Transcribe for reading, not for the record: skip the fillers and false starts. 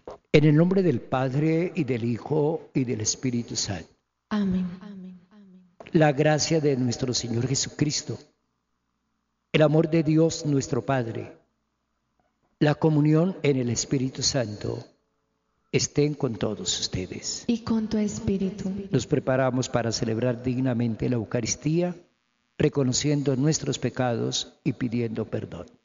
En el nombre del Padre, y del Hijo, y del Espíritu Santo. Amén. La gracia de nuestro Señor Jesucristo, el amor de Dios nuestro Padre, la comunión en el Espíritu Santo, estén con todos ustedes. Y con tu espíritu. Nos preparamos para celebrar dignamente la Eucaristía, reconociendo nuestros pecados y pidiendo perdón.